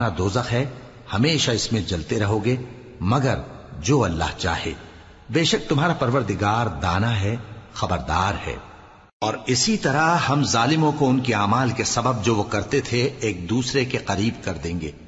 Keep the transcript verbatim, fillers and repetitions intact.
दोज़ख है, हमेशा इसमें जलते रहोगे मगर जो अल्लाह चाहे। बेशक तुम्हारा परवरदिगार दाना है, खबरदार है। और इसी तरह हम जालिमों को उनके अमाल के सबब जो वो करते थे एक दूसरे के करीब कर देंगे।